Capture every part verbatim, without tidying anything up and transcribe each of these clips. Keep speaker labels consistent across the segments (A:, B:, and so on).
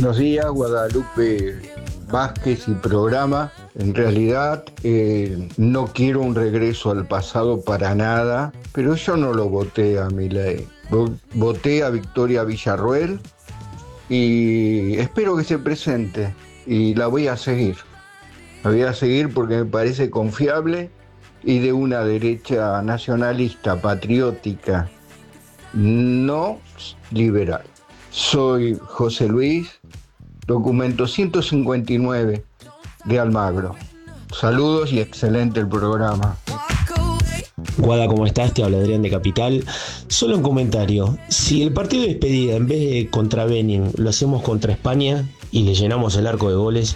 A: Buenos días, Guadalupe Vázquez y programa. En realidad eh, no quiero un regreso al pasado para nada, pero yo no lo voté a Milei. Voté a Victoria Villarruel y espero que se presente y la voy a seguir. La voy a seguir porque me parece confiable y de una derecha nacionalista, patriótica, no liberal. Soy José Luis, documento ciento cincuenta y nueve de Almagro. Saludos y excelente el programa.
B: Guada, ¿cómo estás? Te habla Adrián de Capital. Solo un comentario. Si el partido de despedida, en vez de contra Benin, lo hacemos contra España y le llenamos el arco de goles...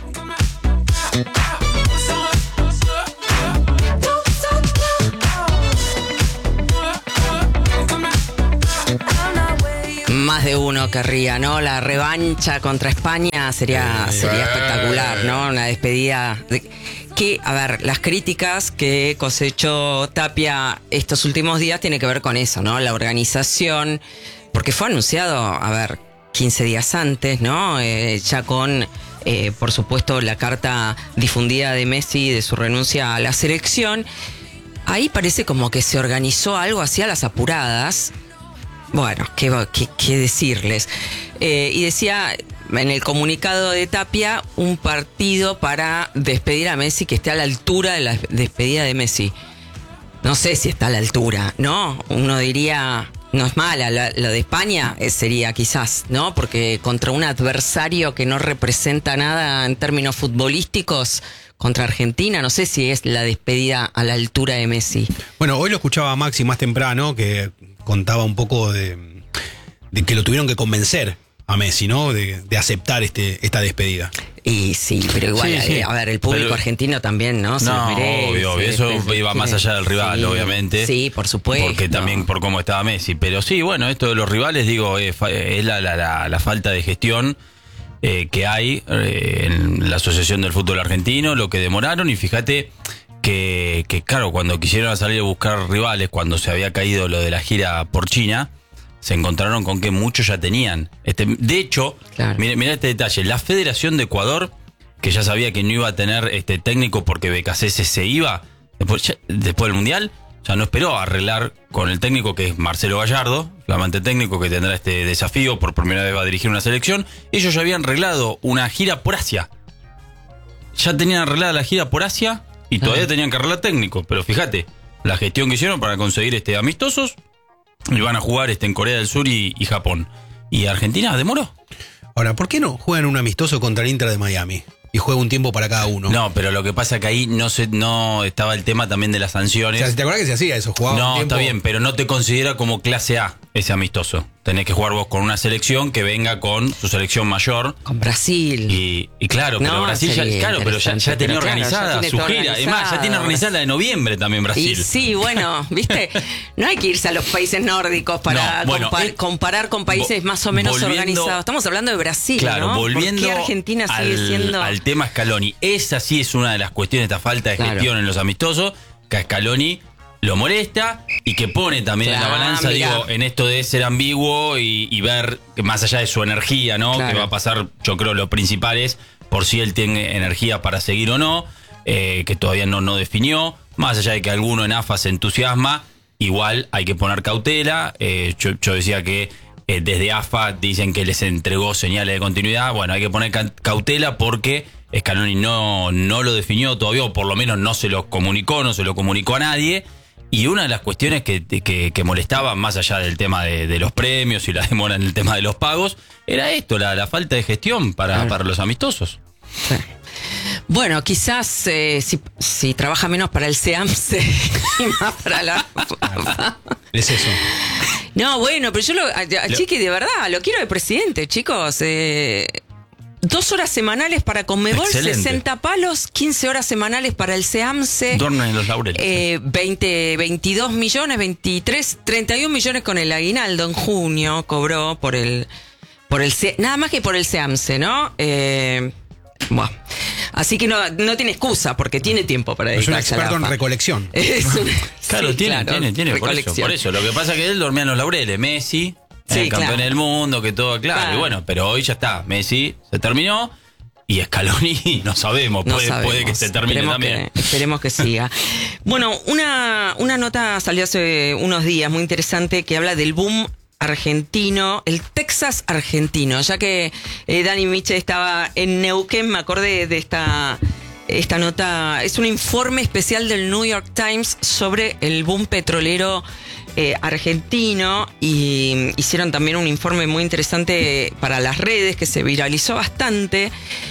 C: Más de uno querría, ¿no? La revancha contra España sería, sería espectacular, ¿no? Una despedida de... que, a ver, las críticas que cosechó Tapia estos últimos días tiene que ver con eso, ¿no? La organización, porque fue anunciado, a ver, quince días antes, ¿no? Eh, ya con, eh, por supuesto, la carta difundida de Messi de su renuncia a la selección. Ahí parece como que se organizó algo así a las apuradas. Bueno, ¿qué, qué, qué decirles? Eh, y decía en el comunicado de Tapia, un partido para despedir a Messi que esté a la altura de la despedida de Messi. No sé si está a la altura, ¿no? Uno diría, no es mala, la, la de España sería quizás, ¿no? Porque contra un adversario que no representa nada en términos futbolísticos, contra Argentina, no sé si es la despedida a la altura de Messi.
D: Bueno, hoy lo escuchaba a Maxi más temprano, que contaba un poco de, de que lo tuvieron que convencer a Messi, ¿no? De, de aceptar este, esta despedida.
C: Y sí, pero igual, sí, sí. Eh, a ver, el público pero, argentino también, ¿no? Se
E: no,
C: merece,
E: obvio, obvio. Eso desde, iba más allá del rival, sí, obviamente.
C: Sí, por supuesto.
E: Porque también por cómo estaba Messi. Pero sí, bueno, esto de los rivales, digo, es, es la, la, la, la falta de gestión eh, que hay eh, en la Asociación del Fútbol Argentino, lo que demoraron. Y fíjate que, que, claro, cuando quisieron salir a buscar rivales, cuando se había caído lo de la gira por China, se encontraron con que muchos ya tenían. Este, de hecho, claro. mira, mira este detalle, la Federación de Ecuador, que ya sabía que no iba a tener este técnico porque Becasese se iba, después, ya, después del Mundial, ya no esperó a arreglar con el técnico que es Marcelo Gallardo, flamante técnico que tendrá este desafío, por primera vez va a dirigir una selección. Ellos ya habían arreglado una gira por Asia. Ya tenían arreglada la gira por Asia y todavía uh-huh. tenían que arreglar técnico. Pero fíjate, la gestión que hicieron para conseguir este amistosos, y van a jugar este en Corea del Sur y, y Japón. Y Argentina demoró.
D: Ahora, ¿por qué no juegan un amistoso contra el Inter de Miami? Y juega un tiempo para cada uno.
E: No, pero lo que pasa es que ahí no se, no estaba el tema también de las sanciones.
D: O sea, ¿te acuerdas que se hacía eso? Jugaba
E: no,
D: un tiempo...
E: está bien, pero no te considera como clase A ese amistoso. Tenés que jugar vos con una selección que venga con su selección mayor.
C: Con Brasil.
E: Y, y claro, pero no, Brasil ya, claro, pero ya, ya tenía
C: claro,
E: organizada
C: ya
E: su gira. Además, ya tiene organizada la de noviembre también Brasil.
C: Y sí, bueno, viste, no hay que irse a los países nórdicos para no, bueno, compar, eh, comparar con países más o menos organizados. Estamos hablando de Brasil,
E: claro,
C: ¿no?
E: volviendo
C: ¿Por qué Argentina
E: al,
C: sigue siendo...?
E: al tema Scaloni. Esa sí es una de las cuestiones, esta falta de gestión claro. en los amistosos, que a Scaloni lo molesta y que pone también claro, en la balanza, mirá. digo, en esto de ser ambiguo y, y ver que más allá de su energía, ¿no? Claro. Que va a pasar, yo creo, lo principal es por si él tiene energía para seguir o no, eh, que todavía no, no definió, más allá de que alguno en A F A se entusiasma, igual hay que poner cautela. Eh, yo, yo decía que eh, desde A F A dicen que les entregó señales de continuidad, bueno, hay que poner cautela porque Scaloni no, no lo definió todavía, o por lo menos no se lo comunicó, no se lo comunicó a nadie. Y una de las cuestiones que, que, que molestaba, más allá del tema de, de los premios y la demora en el tema de los pagos, era esto, la, la falta de gestión para, claro. para los amistosos.
C: Sí. Bueno, quizás eh, si, si trabaja menos para el SEAMSE y más para la...
D: Es eso.
C: No, bueno, pero yo lo... A, a Chiqui, de verdad, lo quiero de presidente, chicos. Eh... Dos horas semanales para Conmebol, excelente. sesenta palos, quince horas semanales para el SEAMSE.
E: Duermen en los laureles.
C: Eh, veinte, veintidós millones, veintitrés, treinta y un millones con el aguinaldo en junio cobró por el, por el nada más que por el SEAMSE, ¿no? Eh, bueno. Así que no, no tiene excusa porque tiene tiempo para dedicarse.
D: Es un experto en recolección.
C: Es un,
E: claro,
C: sí,
E: tiene,
C: claro,
E: tiene, tiene, por eso, por eso. Lo que pasa es que él dormía en los laureles. Messi
C: Sí,
E: eh, campeón
C: claro.
E: del mundo, que todo, claro.
C: Claro.
E: Y bueno, pero hoy ya está. Messi se terminó. Y Scaloni no sabemos,
C: No
E: puede,
C: sabemos.
E: puede que se termine
C: Esperemos
E: también.
C: Que, esperemos que siga. Bueno, una, una nota salió hace unos días muy interesante que habla del boom argentino, el Texas argentino. Ya que eh, Dani Miche estaba en Neuquén, me acordé de esta, esta nota. Es un informe especial del New York Times sobre el boom petrolero Eh, argentino, y hicieron también un informe muy interesante para las redes que se viralizó bastante.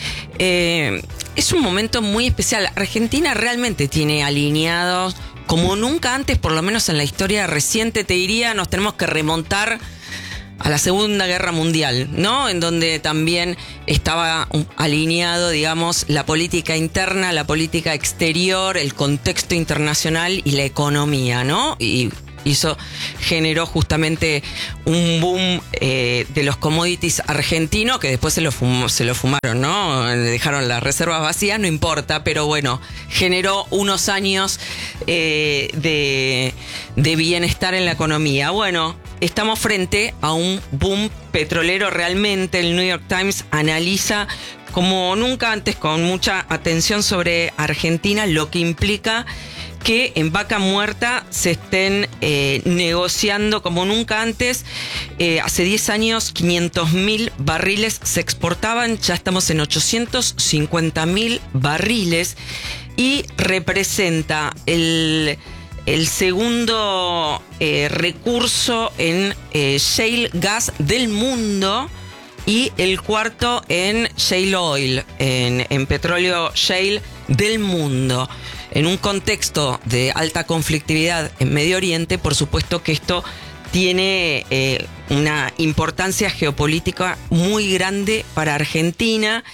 C: Eh, es un momento muy especial. Argentina realmente tiene alineados como nunca antes, por lo menos en la historia reciente, te diría, nos tenemos que remontar a la Segunda Guerra Mundial, ¿no? En donde también estaba alineado, digamos, la política interna, la política exterior, el contexto internacional y la economía, ¿no? Y Y eso generó justamente un boom eh, de los commodities argentinos, que después se lo, fum- se lo fumaron, ¿no? Dejaron las reservas vacías, no importa, pero bueno, generó unos años eh, de, de bienestar en la economía. Bueno, estamos frente a un boom petrolero realmente. El New York Times analiza como nunca antes, con mucha atención, sobre Argentina, lo que implica que en Vaca Muerta se estén eh, negociando como nunca antes. Eh, hace diez años quinientos mil barriles se exportaban, ya estamos en ochocientos cincuenta mil barriles, y representa el, el segundo eh, recurso en eh, shale gas del mundo, y el cuarto en shale oil, en, en petróleo shale del mundo. En un contexto de alta conflictividad en Medio Oriente, por supuesto que esto tiene eh, una importancia geopolítica muy grande para Argentina.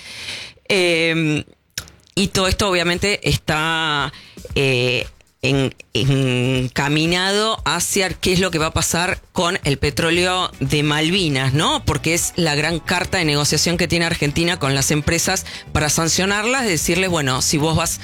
C: Eh, y todo esto obviamente está eh, en, encaminado hacia qué es lo que va a pasar con el petróleo de Malvinas, ¿no? Porque es la gran carta de negociación que tiene Argentina con las empresas para sancionarlas, decirles, bueno, si vos vas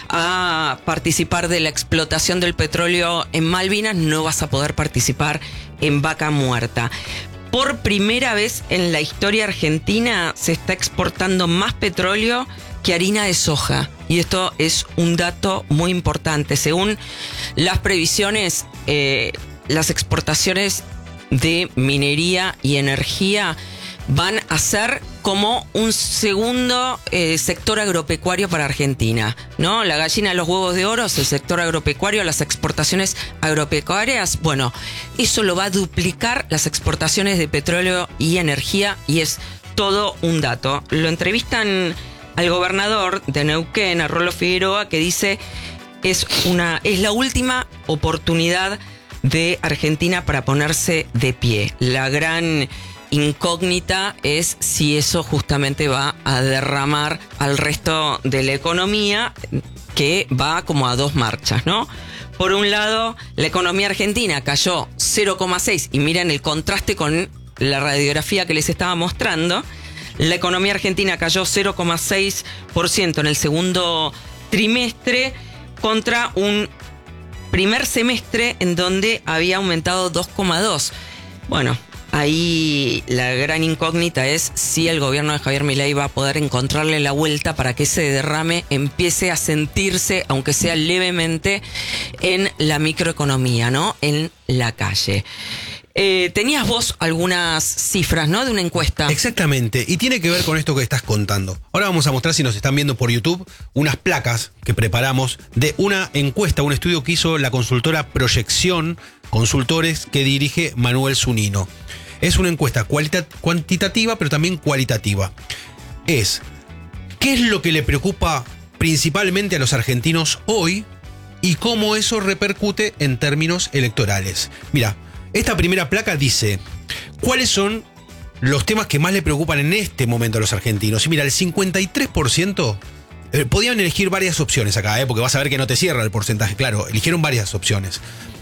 C: a participar de la explotación del petróleo en Malvinas, no vas a poder participar en Vaca Muerta. Por primera vez en la historia argentina se está exportando más petróleo que harina de soja. Y esto es un dato muy importante. Según las previsiones, eh, las exportaciones de minería y energía van a ser como un segundo eh, sector agropecuario para Argentina, ¿no? La gallina de los huevos de oro es el sector agropecuario, las exportaciones agropecuarias. Bueno, eso lo va a duplicar las exportaciones de petróleo y energía, y es todo un dato. Lo entrevistan al gobernador de Neuquén, a Rolo Figueroa, que dice es una es la última oportunidad de Argentina para ponerse de pie. La gran incógnita es si eso justamente va a derramar al resto de la economía, que va como a dos marchas, ¿no? Por un lado, la economía argentina cayó cero coma seis, y miren el contraste con la radiografía que les estaba mostrando. La economía argentina cayó cero coma seis por ciento en el segundo trimestre, contra un primer semestre en donde había aumentado dos coma dos. Bueno, ahí la gran incógnita es si el gobierno de Javier Milei va a poder encontrarle la vuelta para que ese derrame empiece a sentirse, aunque sea levemente, en la microeconomía, ¿no? En la calle. Eh, tenías vos algunas cifras, ¿no? De una encuesta.
D: Exactamente, y tiene que ver con esto que estás contando. Ahora vamos a mostrar, si nos están viendo por YouTube, unas placas que preparamos de una encuesta, un estudio que hizo la consultora Proyección Consultores, que dirige Manuel Zunino. Es una encuesta cualita- cuantitativa, pero también cualitativa. Es, ¿qué es lo que le preocupa principalmente a los argentinos hoy y cómo eso repercute en términos electorales? Mira, esta primera placa dice, ¿cuáles son los temas que más le preocupan en este momento a los argentinos? Y mira, el cincuenta y tres por ciento, eh, podían elegir varias opciones acá, eh, porque vas a ver que no te cierra el porcentaje, claro, eligieron varias opciones.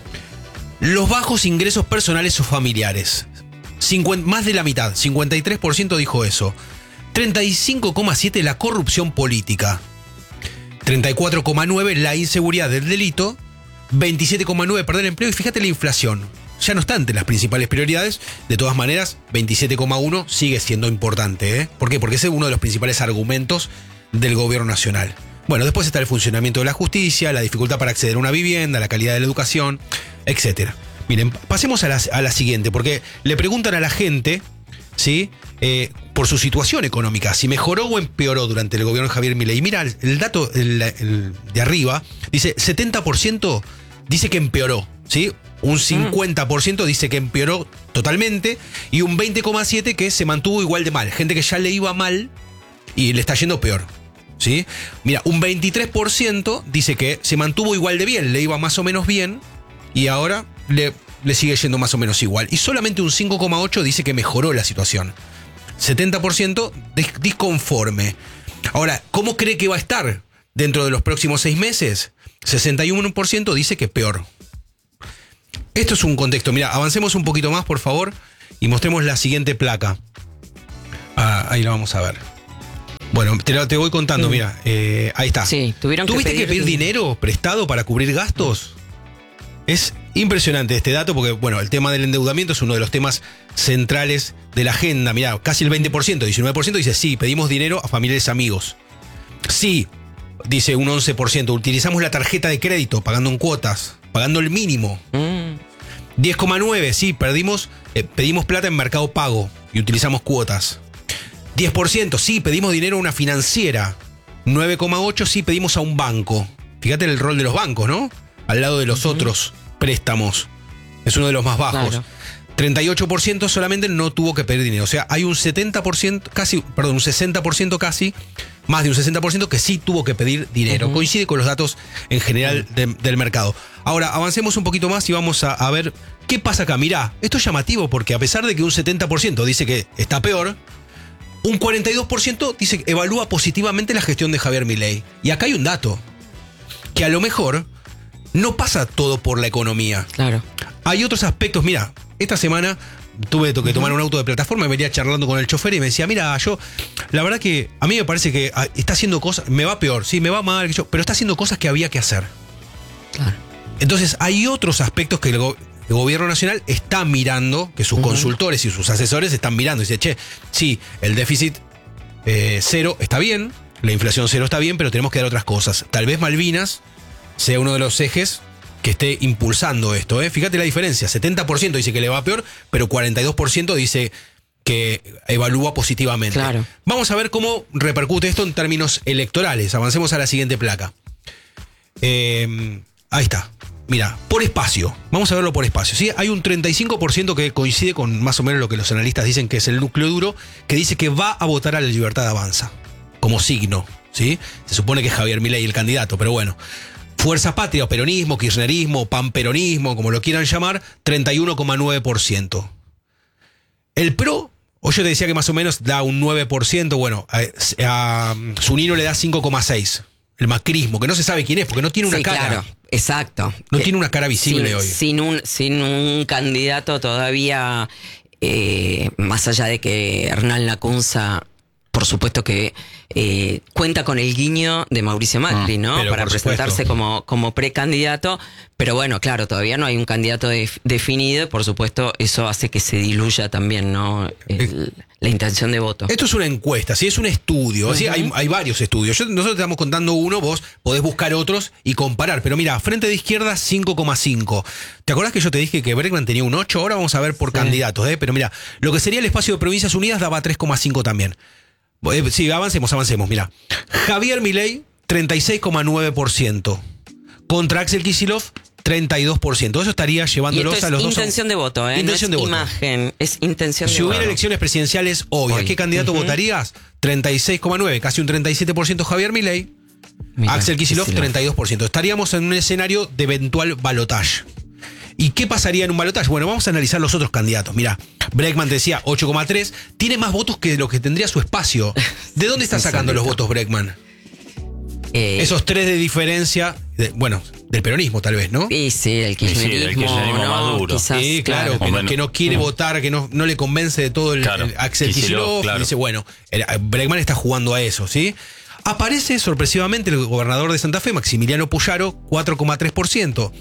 D: Los bajos ingresos personales o familiares, cincuenta, más de la mitad, cincuenta y tres por ciento dijo eso. treinta y cinco coma siete por ciento la corrupción política, treinta y cuatro coma nueve por ciento la inseguridad del delito, veintisiete coma nueve por ciento perder el empleo, y fíjate la inflación, ya no está entre las principales prioridades. De todas maneras, veintisiete coma uno sigue siendo importante, ¿eh? ¿Por qué? Porque ese es uno de los principales argumentos del gobierno nacional. Bueno, después está el funcionamiento de la justicia, la dificultad para acceder a una vivienda, la calidad de la educación, etcétera. Miren, pasemos a la, a la siguiente, porque le preguntan a la gente, ¿sí? Eh, por su situación económica, si mejoró o empeoró durante el gobierno de Javier Milei. Y mira, el, el dato el, el de arriba dice setenta por ciento dice que empeoró, ¿sí? Un cincuenta por ciento dice que empeoró totalmente y un veinte coma siete por ciento que se mantuvo igual de mal. Gente que ya le iba mal y le está yendo peor, ¿sí? Mira, un veintitrés por ciento dice que se mantuvo igual de bien, le iba más o menos bien y ahora le, le sigue yendo más o menos igual. Y solamente un cinco coma ocho por ciento dice que mejoró la situación. setenta por ciento disconforme. Ahora, ¿cómo cree que va a estar dentro de los próximos seis meses? sesenta y uno por ciento dice que peor. Esto es un contexto. Mira, avancemos un poquito más, por favor, y mostremos la siguiente placa. Ah, ahí la vamos a ver. Bueno, te, lo, te voy contando, mm. mira, eh, ahí está.
C: Sí, tuvieron
D: ¿Tuviste
C: que pedir,
D: que pedir dinero prestado para cubrir gastos? Es impresionante este dato porque, bueno, el tema del endeudamiento es uno de los temas centrales de la agenda. Mirá, casi el veinte por ciento, diecinueve por ciento dice sí, pedimos dinero a familiares y amigos. Sí, dice un once por ciento, utilizamos la tarjeta de crédito pagando en cuotas, pagando el mínimo. Mm. diez coma nueve por ciento, sí, perdimos, eh, pedimos plata en Mercado Pago y utilizamos cuotas. diez por ciento, sí, pedimos dinero a una financiera. nueve coma ocho por ciento, sí, pedimos a un banco. Fíjate el rol de los bancos, ¿no? Al lado de los uh-huh. otros préstamos. Es uno de los más bajos. Claro. treinta y ocho por ciento solamente no tuvo que pedir dinero. O sea, hay un setenta por ciento, casi, perdón, un sesenta por ciento casi, más de un sesenta por ciento que sí tuvo que pedir dinero. Uh-huh. Coincide con los datos en general de, del mercado. Ahora, avancemos un poquito más y vamos a, a ver qué pasa acá. Mirá, esto es llamativo porque a pesar de que un setenta por ciento dice que está peor, un cuarenta y dos por ciento dice que evalúa positivamente la gestión de Javier Milei. Y acá hay un dato, que a lo mejor no pasa todo por la economía.
C: Claro.
D: Hay otros aspectos. Mira, esta semana tuve que tomar un auto de plataforma y venía charlando con el chofer y me decía, mira, yo, la verdad que a mí me parece que está haciendo cosas, me va peor, sí, me va mal, pero está haciendo cosas que había que hacer.
C: Claro.
D: Entonces hay otros aspectos que el, go- el gobierno nacional está mirando, que sus uh-huh. consultores y sus asesores están mirando. Y dice, che, sí, el déficit eh, cero está bien, la inflación cero está bien, pero tenemos que dar otras cosas. Tal vez Malvinas sea uno de los ejes que esté impulsando esto, ¿eh? Fíjate la diferencia, setenta por ciento dice que le va peor, pero cuarenta y dos por ciento dice que evalúa positivamente.
C: Claro.
D: Vamos a ver cómo repercute esto en términos electorales. Avancemos a la siguiente placa. Eh, ahí está. Mira, por espacio. Vamos a verlo por espacio. ¿Sí? Hay un treinta y cinco por ciento que coincide con más o menos lo que los analistas dicen que es el núcleo duro, que dice que va a votar a La Libertad Avanza, como signo. ¿Sí? Se supone que es Javier Milei el candidato, pero bueno. Fuerza Patria, o peronismo, kirchnerismo, panperonismo, como lo quieran llamar, treinta y uno coma nueve por ciento. El PRO, o yo te decía que más o menos da un nueve por ciento, bueno, a, a Zunino le da cinco coma seis por ciento. El macrismo, que no se sabe quién es, porque no tiene una
C: sí,
D: cara.
C: Claro, exacto.
D: No
C: eh,
D: tiene una cara visible
C: sin,
D: hoy.
C: Sin un, sin un candidato todavía, eh, más allá de que Hernán Lacunza, por supuesto que eh, cuenta con el guiño de Mauricio Macri, ¿no?
D: Pero
C: para presentarse como, como precandidato. Pero bueno, claro, todavía no hay un candidato de, definido. Por supuesto, eso hace que se diluya también, ¿no? El, la intención de voto. Esto es una encuesta, ¿sí? Es un estudio. Uh-huh. ¿Sí? Hay, hay varios estudios. Yo, nosotros te estamos contando uno, vos podés buscar otros y comparar. Pero mira, Frente de Izquierda cinco coma cinco. ¿Te acordás que yo te dije que Bregman tenía un ocho? Ahora vamos a ver por sí. candidatos, ¿eh? Pero mira, lo que sería el espacio de Provincias Unidas daba tres coma cinco también. Sí, avancemos, avancemos, mira. Javier Milei, treinta y seis coma nueve por ciento. Contra Axel Kicillof, treinta y dos por ciento. Eso estaría llevándolos y esto
D: a los
C: es
D: dos.
C: Intención de voto, ¿eh?
D: Intención
C: no
D: de
C: es
D: voto.
C: Imagen, es intención de
D: si
C: voto.
D: Si hubiera elecciones presidenciales hoy, hoy. ¿a qué candidato uh-huh. votarías? treinta y seis coma nueve, casi un treinta y siete por ciento Javier Milei. Mira, Axel Kicillof, treinta y dos por ciento. Estaríamos en un escenario de eventual balotaje. ¿Y qué pasaría en un balotaje? Bueno, vamos a analizar los otros candidatos. Mira, Bregman te decía ocho coma tres, tiene más votos que lo que tendría su espacio. ¿De dónde está sacando los votos Bregman? Eh, Esos tres de diferencia, de, bueno, del peronismo tal vez, ¿no?
C: Sí, sí, el kirchnerismo,
E: sí, el kirchnerismo
C: no,
E: más duro.
C: Quizás,
D: sí, claro, claro. Que, no, que no quiere uh-huh. votar, que no, no le convence de todo el, claro. el Axel Kicillof. Claro. Dice, bueno, el, Bregman está jugando a eso, ¿sí? Aparece sorpresivamente el gobernador de Santa Fe, Maximiliano Puyaro, cuatro coma tres por ciento.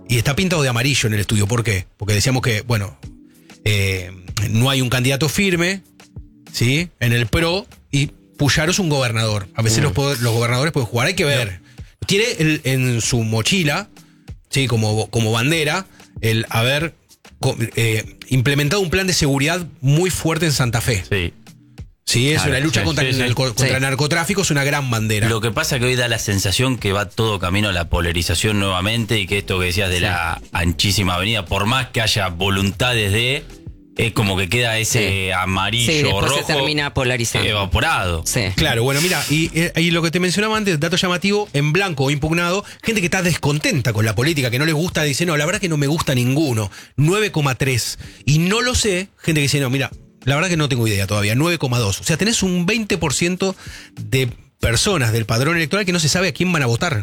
D: y está pintado de amarillo en el estudio. ¿Por qué? Porque decíamos que, bueno, eh, no hay un candidato firme, ¿sí? En el PRO, y Puyaro es un gobernador. A veces mm. los, poder, los gobernadores pueden jugar, hay que ver. No. Tiene el, en su mochila, ¿sí? Como, como bandera, el haber eh, implementado un plan de seguridad muy fuerte en Santa Fe.
E: Sí.
D: Sí, es claro, una lucha sí, contra, sí, el, narco,
E: sí.
D: contra el narcotráfico, es una gran bandera.
E: Lo que pasa es que hoy da la sensación que va todo camino a la polarización nuevamente y que esto que decías de sí. la anchísima avenida, por más que haya voluntades de, es como que queda ese sí. amarillo
C: sí, después
E: rojo
C: se termina polarizando.
E: Evaporado.
C: Sí.
D: Claro, bueno, mira, y, y lo que te mencionaba antes, dato llamativo, en blanco o impugnado, gente que está descontenta con la política, que no les gusta, dice, no, la verdad que no me gusta ninguno, nueve coma tres. Y no lo sé, gente que dice, no, mira, la verdad que no tengo idea todavía, nueve coma dos. O sea, tenés un veinte por ciento de personas del padrón electoral que no se sabe a quién van a votar.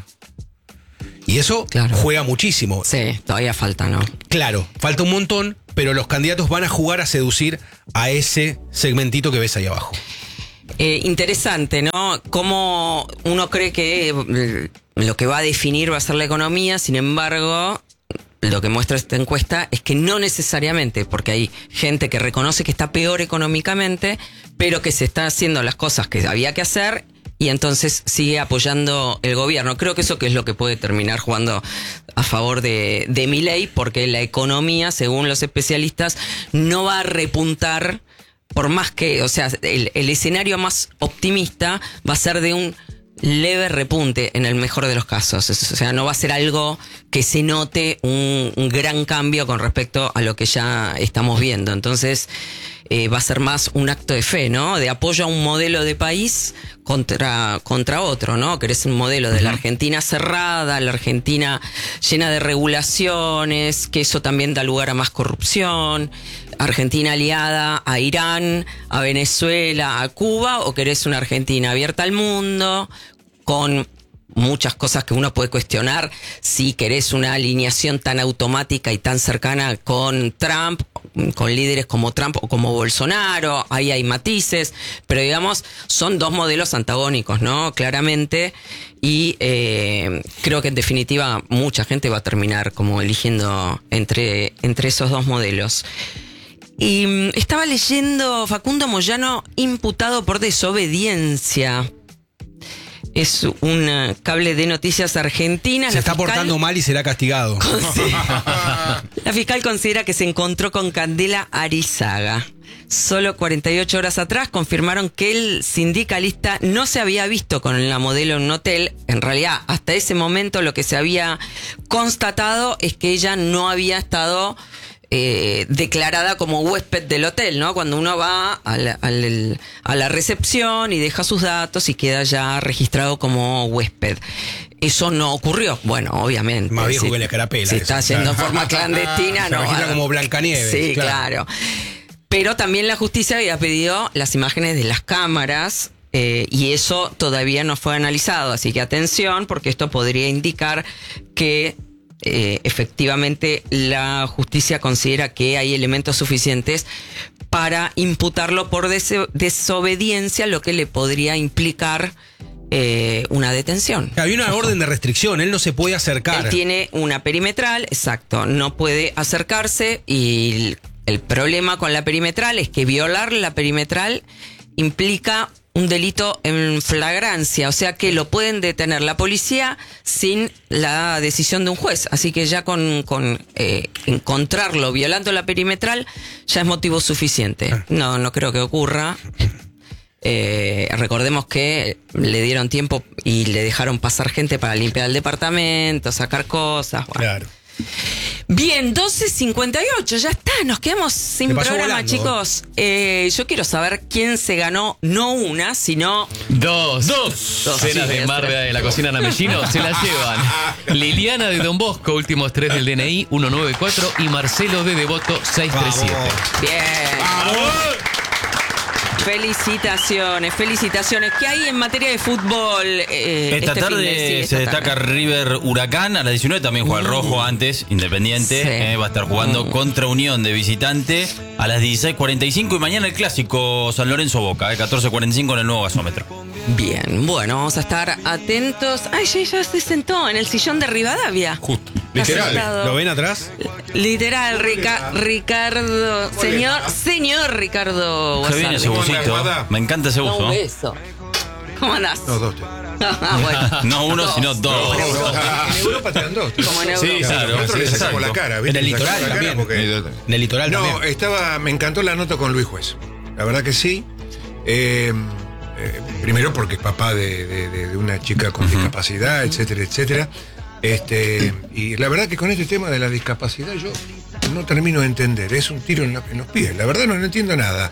D: Y eso claro. juega muchísimo.
C: Sí, todavía falta, ¿no?
D: Claro, falta un montón, pero los candidatos van a jugar a seducir a ese segmentito que ves ahí abajo.
C: Eh, interesante, ¿no? Cómo uno cree que lo que va a definir va a ser la economía, sin embargo, lo que muestra esta encuesta es que no necesariamente, porque hay gente que reconoce que está peor económicamente, pero que se está haciendo las cosas que había que hacer y entonces sigue apoyando el gobierno. Creo que eso que es lo que puede terminar jugando a favor de, de Milei, porque la economía, según los especialistas, no va a repuntar, por más que, o sea, el, el escenario más optimista va a ser de un leve repunte en el mejor de los casos. O sea, no va a ser algo que se note un, un gran cambio con respecto a lo que ya estamos viendo. Entonces, eh, va a ser más un acto de fe, ¿no? De apoyo a un modelo de país contra, contra otro, ¿no? Que es un modelo de la Argentina cerrada, la Argentina llena de regulaciones, que eso también da lugar a más corrupción. Argentina aliada a Irán, a Venezuela, a Cuba, o querés una Argentina abierta al mundo, con muchas cosas que uno puede cuestionar, si querés una alineación tan automática y tan cercana con Trump, con líderes como Trump o como Bolsonaro, ahí hay matices, pero digamos, son dos modelos antagónicos, ¿no? Claramente, y eh, creo que en definitiva mucha gente va a terminar como eligiendo entre, entre esos dos modelos. Y um, estaba leyendo Facundo Moyano imputado por desobediencia. Es un cable de noticias argentinas.
D: Se la está fiscal portando mal y será castigado.
C: La fiscal considera que se encontró con Candela Arizaga. Solo cuarenta y ocho horas atrás confirmaron que el sindicalista no se había visto con la modelo en un hotel. En realidad, hasta ese momento lo que se había constatado es que ella no había estado Eh, declarada como huésped del hotel, ¿no? Cuando uno va a la, a, la, a la recepción y deja sus datos y queda ya registrado como huésped. Eso no ocurrió. Bueno, obviamente.
D: Más viejo
C: si,
D: que la carapela.
C: Si está haciendo en forma clandestina,
D: se
C: no.
D: registra como Blancanieves.
C: Sí, claro. claro. Pero también la justicia había pedido las imágenes de las cámaras. Eh, y eso todavía no fue analizado. Así que atención, porque esto podría indicar que Eh, efectivamente la justicia considera que hay elementos suficientes para imputarlo por des- desobediencia, lo que le podría implicar eh, una detención.
D: Había una Ojo. orden de restricción, él no se puede acercar.
C: Él tiene una perimetral, exacto, no puede acercarse, y el, el problema con la perimetral es que violar la perimetral implica un delito en flagrancia, o sea que lo pueden detener la policía sin la decisión de un juez. Así que ya con, con eh, encontrarlo violando la perimetral ya es motivo suficiente. No, no creo que ocurra. Eh, recordemos que le dieron tiempo y le dejaron pasar gente para limpiar el departamento, sacar cosas. Bueno.
D: Claro.
C: Bien, doce cincuenta y ocho, ya está, nos quedamos sin programa, volando. Chicos. Eh, yo quiero saber quién se ganó, no una, sino
F: dos. Dos. Dos cenas de mar de la cocina Namellino se las llevan Liliana de Don Bosco, últimos tres del D N I, ciento noventa y cuatro, y Marcelo de Devoto, seiscientos treinta y siete.
C: Bien. ¡Vamos! Felicitaciones, felicitaciones. ¿Qué hay en materia de fútbol? Eh,
E: esta
C: este
E: tarde
C: fin de, sí, esta
E: se destaca
C: tarde.
E: River Huracán a las diecinueve, también juega el Rojo antes, Independiente, sí. eh, va a estar jugando mm. contra Unión de visitante a las dieciséis cuarenta y cinco, y mañana el clásico San Lorenzo Boca, eh, catorce cuarenta y cinco en el nuevo gasómetro.
C: Bien, bueno, vamos a estar atentos. Ay, ya, ya se sentó en el sillón de Rivadavia.
E: Justo.
D: Literal.
C: sentado.
D: ¿Lo ven atrás?
C: Literal, Rica- Ricardo, señor, señor Ricardo
E: Qué bien ese
C: Guasardi.
E: busito. Me encanta ese
C: No,
E: buzo.
C: un beso. ¿Cómo andás?
G: No, dos.
C: Ah, bueno.
E: No uno, sino dos.
G: En Europa te dan dos.
C: Como en
E: Sí,
C: Europa.
E: claro.
G: Nosotros le
E: sí,
G: sacamos la
E: exacto.
G: cara,
D: En
G: ¿viste?
D: el
G: Le sacamos
D: litoral
G: la cara
D: también.
G: porque-
D: En el litoral
G: No,
D: también.
G: estaba, me encantó la nota con Luis Juez. La verdad que sí. Eh, eh, primero porque es papá de, de- de- de una chica con discapacidad, etcétera, etcétera. Este, y la verdad que con este tema de la discapacidad yo no termino de entender. Es un tiro en, la- en los pies. La verdad no, no entiendo nada.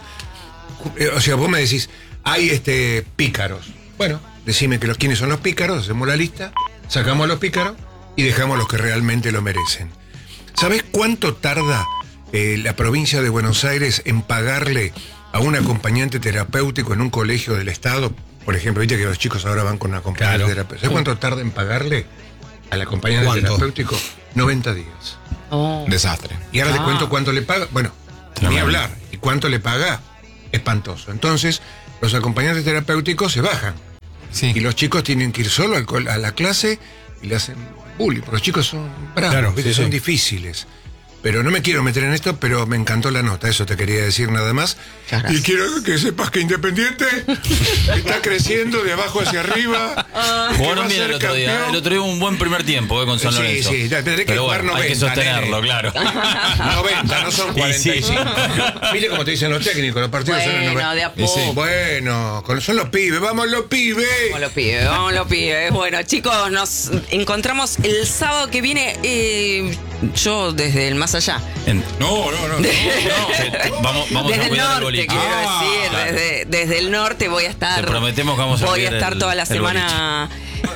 G: Eh, O sea, vos me decís, hay este pícaros. Bueno, decime que los quiénes son los pícaros, hacemos la lista, sacamos a los pícaros y dejamos a los que realmente lo merecen. ¿Sabés cuánto tarda eh, la provincia de Buenos Aires en pagarle a un acompañante terapéutico en un colegio del Estado? Por ejemplo, viste que los chicos ahora van con un acompañante
D: Claro.
G: terapéutico. ¿Sabés cuánto tarda en pagarle al acompañante
D: ¿Cuánto?
G: terapéutico? noventa días.
C: Oh.
H: Desastre.
G: Y ahora te
C: Ah.
G: cuento cuánto le paga. Bueno, ni
E: Tremendo.
G: hablar. ¿Y cuánto le paga? Espantoso. Entonces, los acompañantes terapéuticos se bajan.
H: Sí.
G: Y los chicos tienen que ir solo al col- a la clase y le hacen bullying. Porque los chicos son bravos,
D: Claro,
G: ¿viste?
D: sí,
G: son
D: sí.
G: difíciles. Pero no me quiero meter en esto, pero me encantó la nota, eso te quería decir nada más.
C: Muchas gracias.
G: Y quiero que sepas que Independiente está creciendo de abajo hacia arriba. que va
E: Jugaron
G: a
E: bien
G: ser
E: el otro día.
G: campeón.
E: El otro día hubo un buen primer tiempo eh, con San
G: Sí,
E: Lorenzo.
G: sí, ya tendré que
E: Pero
G: jugar
E: bueno, hay que
G: noventa,
E: sostenerlo,
G: nene.
E: claro.
G: noventa, no son cuarenta y cinco. Mire cómo te dicen los técnicos, los partidos son en
C: Bueno,
G: noventa.
C: de a poco.
G: Bueno, con- son los pibes, vamos los pibes.
C: Vamos los pibes, vamos los pibes. Bueno, chicos, nos encontramos el sábado que viene. eh, yo desde el más allá.
E: En-
H: No, no, no.
E: no, se- vamos vamos
C: desde
E: a
C: el
E: cuidar el
C: norte,
E: boliche.
C: quiero
H: Ah,
C: decir.
E: claro.
C: Desde, desde el norte voy a estar.
E: Te prometemos que vamos a
C: Voy a
E: cuidar
C: estar
E: el-
C: toda la
E: el
C: semana.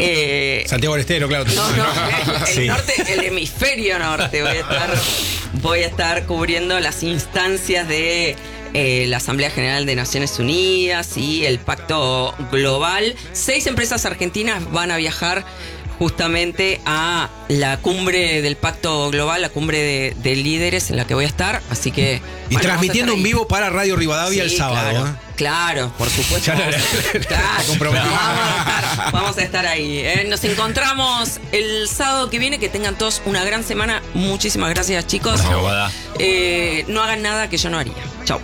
C: eh,
D: Santiago del Estero, claro.
C: No, no, el
D: Sí.
C: norte, el hemisferio norte. Voy a estar, voy a estar cubriendo las instancias de eh, la Asamblea General de Naciones Unidas y el Pacto Global. Seis empresas argentinas van a viajar justamente a la cumbre del Pacto Global, la cumbre de, de líderes en la que voy a estar. Así que.
D: Y
C: bueno,
D: transmitiendo en
C: vamos a estar ahí.
D: vivo para Radio Rivadavia el
C: Sí,
D: sábado.
C: Claro,
D: ¿eh?
C: claro, por supuesto.
D: Ya la-
C: Vamos a-
D: la-
C: claro,
D: la comprometí.
C: vamos a estar, vamos a estar ahí. ¿eh? Nos encontramos el sábado que viene. Que tengan todos una gran semana. Muchísimas gracias, chicos.
E: Gracias, Guada.
C: Eh, no hagan nada que yo no haría. Chao.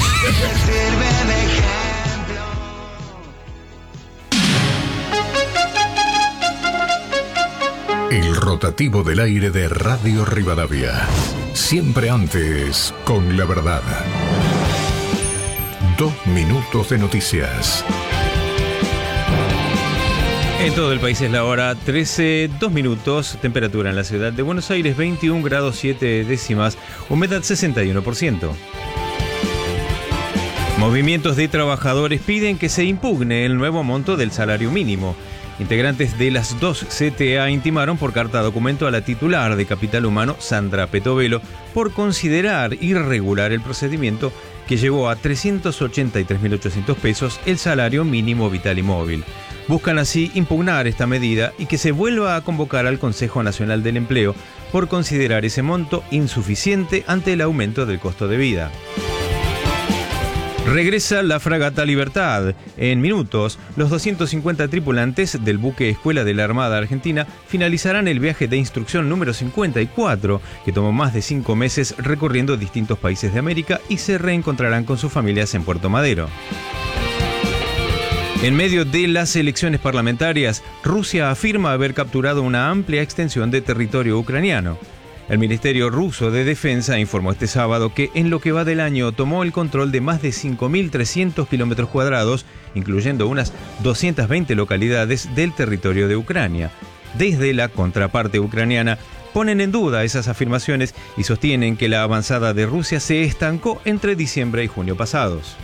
I: El rotativo del aire de Radio Rivadavia. Siempre antes, con la verdad. Dos minutos de noticias.
J: En todo el país es la hora trece, dos minutos, temperatura en la ciudad de Buenos Aires veintiún grados siete décimas, humedad sesenta y uno por ciento. Movimientos de trabajadores piden que se impugne el nuevo monto del salario mínimo. Integrantes de las dos C T A intimaron por carta documento a la titular de Capital Humano, Sandra Petovelo, por considerar irregular el procedimiento que llevó a trescientos ochenta y tres mil ochocientos pesos el salario mínimo vital y móvil. Buscan así impugnar esta medida y que se vuelva a convocar al Consejo Nacional del Empleo por considerar ese monto insuficiente ante el aumento del costo de vida. Regresa la fragata Libertad. En minutos, los doscientos cincuenta tripulantes del buque Escuela de la Armada Argentina finalizarán el viaje de instrucción número cincuenta y cuatro, que tomó más de cinco meses recorriendo distintos países de América, y se reencontrarán con sus familias en Puerto Madero. En medio de las elecciones parlamentarias, Rusia afirma haber capturado una amplia extensión de territorio ucraniano. El Ministerio Ruso de Defensa informó este sábado que en lo que va del año tomó el control de más de cinco mil trescientos kilómetros cuadrados, incluyendo unas doscientas veinte localidades del territorio de Ucrania. Desde la contraparte ucraniana ponen en duda esas afirmaciones y sostienen que la avanzada de Rusia se estancó entre diciembre y junio pasados.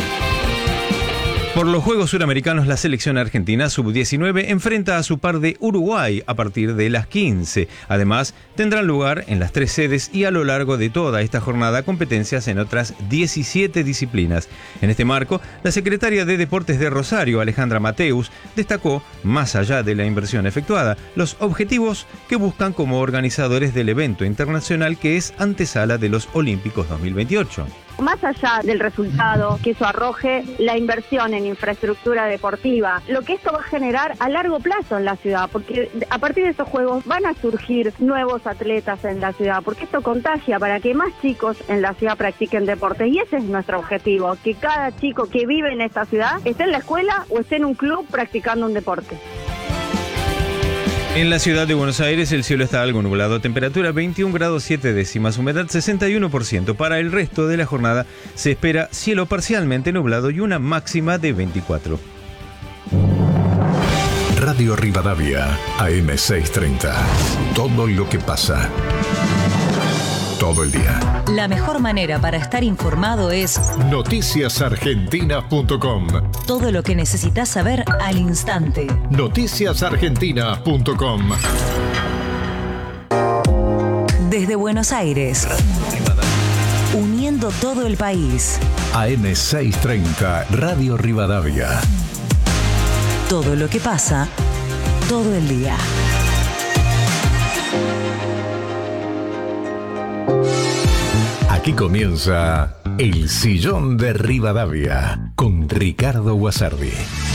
J: Por los Juegos Suramericanos, la selección argentina sub diecinueve enfrenta a su par de Uruguay a partir de las quince. Además, tendrán lugar en las tres sedes y a lo largo de toda esta jornada competencias en otras diecisiete disciplinas. En este marco, la secretaria de Deportes de Rosario, Alejandra Mateus, destacó, más allá de la inversión efectuada, los objetivos que buscan como organizadores del evento internacional que es antesala de los Olímpicos dos mil veintiocho.
H: más allá del resultado que eso arroje, la inversión en infraestructura deportiva, lo que esto va a generar a largo plazo en la ciudad, porque a partir de estos juegos van a surgir nuevos atletas en la ciudad, porque esto contagia para que más chicos en la ciudad practiquen deporte, y ese es nuestro objetivo, que cada chico que vive en esta ciudad esté en la escuela o esté en un club practicando un deporte.
J: En la ciudad de Buenos Aires el cielo está algo nublado, temperatura veintiún grados siete décimas, humedad sesenta y uno por ciento. Para el resto de la jornada se espera cielo parcialmente nublado y una máxima de veinticuatro.
I: Radio Rivadavia, A M seiscientos treinta. Todo lo que pasa. Todo el día.
K: La mejor manera para estar informado es
I: noticias argentinas punto com.
K: Todo lo que necesitas saber al instante.
I: noticias argentinas punto com.
K: Desde Buenos Aires, uniendo todo el país.
I: A M seiscientos treinta, Radio Rivadavia.
K: Todo lo que pasa, todo el día.
I: Aquí comienza El Sillón de Rivadavia con Ricardo Guasardi.